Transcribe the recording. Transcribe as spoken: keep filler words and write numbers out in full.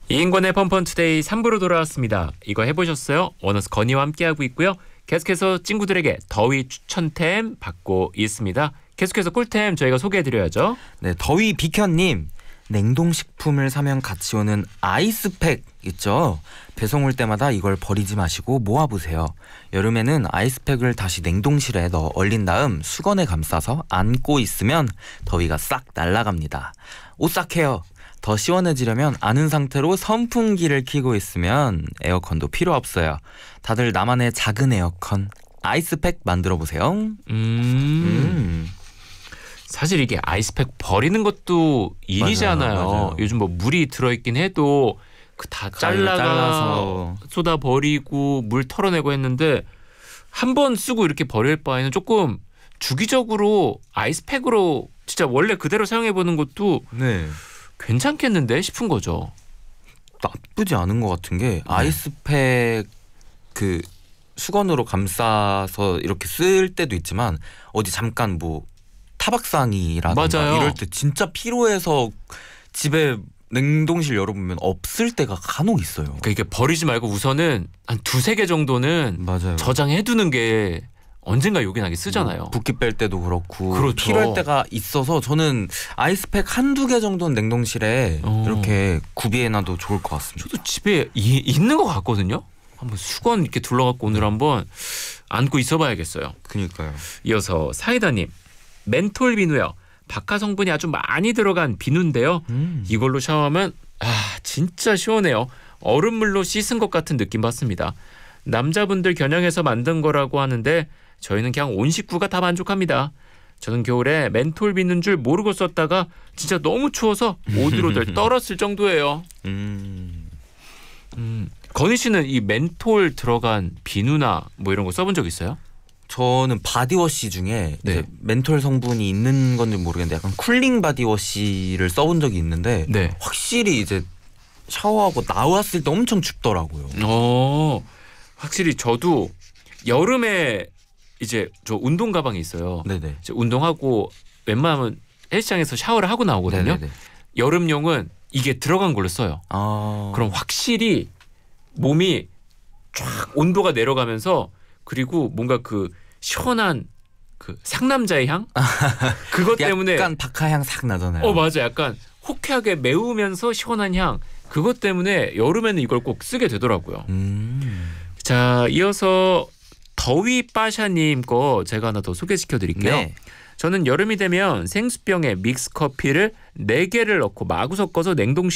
이인권의 펀펀투데이 삼 부로 돌아왔습니다. 이거 해보셨어요? 원어스 건이와 함께하고 있고요. 계속해서 친구들에게 더위 추천템 받고 있습니다. 계속해서 꿀템 저희가 소개해드려야죠. 네, 더위 비켜님. 냉동식품을 사면 같이 오는 아이스팩 있죠? 배송 올 때마다 이걸 버리지 마시고 모아보세요. 여름에는 아이스팩을 다시 냉동실에 넣어 얼린 다음 수건에 감싸서 안고 있으면 더위가 싹 날아갑니다. 오싹해요. 더 시원해지려면 아는 상태로 선풍기를 켜고 있으면 에어컨도 필요 없어요. 다들 나만의 작은 에어컨 아이스팩 만들어보세요. 음... 음. 사실 이게 아이스팩 버리는 것도 일이잖아요. 맞아요, 맞아요. 요즘 뭐 물이 들어있긴 해도 그 다 잘라가 잘라서 쏟아 버리고 물 털어내고 했는데 한 번 쓰고 이렇게 버릴 바에는 조금 주기적으로 아이스팩으로 진짜 원래 그대로 사용해보는 것도 네. 괜찮겠는데 싶은 거죠. 나쁘지 않은 것 같은 게 아이스팩 그 수건으로 감싸서 이렇게 쓸 때도 있지만 어디 잠깐 뭐 타박상이라든가 맞아요. 이럴 때 진짜 필요해서 집에 냉동실 열어보면 없을 때가 간혹 있어요. 그러니까 이게 버리지 말고 우선은 한 두세 개 정도는 맞아요. 저장해두는 게 언젠가 요긴하게 쓰잖아요. 뭐 붓기 뺄 때도 그렇고 그렇죠. 필요할 때가 있어서 저는 아이스팩 한두 개 정도는 냉동실에 어. 이렇게 구비해놔도 좋을 것 같습니다. 저도 집에 이, 있는 것 같거든요. 한번 수건 이렇게 둘러갖고 오늘 한번 안고 있어봐야겠어요. 그니까요. 이어서 사이다님. 멘톨 비누요. 박하 성분이 아주 많이 들어간 비누인데요. 음. 이걸로 샤워하면 아 진짜 시원해요. 얼음물로 씻은 것 같은 느낌 받습니다. 남자분들 겨냥해서 만든 거라고 하는데 저희는 그냥 온 식구가 다 만족합니다. 저는 겨울에 멘톨 비누인 줄 모르고 썼다가 진짜 너무 추워서 오디로들 떨었을 정도예요. 음. 음, 건희 씨는 이 멘톨 들어간 비누나 뭐 이런 거 써본 적 있어요? 저는 바디워시 중에 네. 이제 멘톨 성분이 있는 건지 모르겠는데 약간 쿨링 바디워시를 써본 적이 있는데 네. 확실히 이제 샤워하고 나왔을 때 엄청 춥더라고요. 어, 확실히 저도 여름에 이제 저 운동 가방이 있어요. 네네. 이제 운동하고 웬만하면 헬스장에서 샤워를 하고 나오거든요. 네네네. 여름용은 이게 들어간 걸로 써요. 아. 그럼 확실히 몸이 쫙 온도가 내려가면서 그리고 뭔가 그 시원한 그 상남자의 향? 그것 때문에 약간 박하향 싹 나잖아요. 어 맞아 약간 호쾌하게 매우면서 시원한 향 그것 때문에 여름에는 이걸 꼭 쓰게 되더라고요. 음. 자 이어서 더위 빠샤님 거 제가 하나 더 소개시켜 드릴게요. 네. 저는 여름이 되면 생수병에 믹스 커피를 네 개를 넣고 마구 섞어서 냉동실에